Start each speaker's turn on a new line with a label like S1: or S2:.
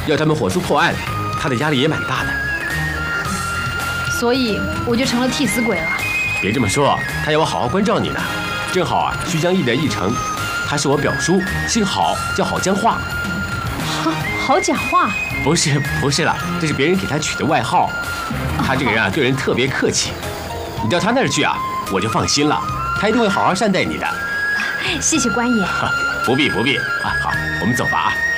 S1: 要他们火速破案，他的压力也蛮大的。
S2: 所以我就成了替死鬼了。
S1: 别这么说，他要我好好关照你呢。正好啊，须江驿的驿丞，他是我表叔，姓郝，叫郝江化。
S2: 好讲话？
S1: 不是了，这是别人给他取的外号。他这个人啊，对人特别客气。你到他那儿去啊，我就放心了，他一定会好好善待你的。
S2: 谢谢官爷。
S1: 不必啊，好，我们走吧啊。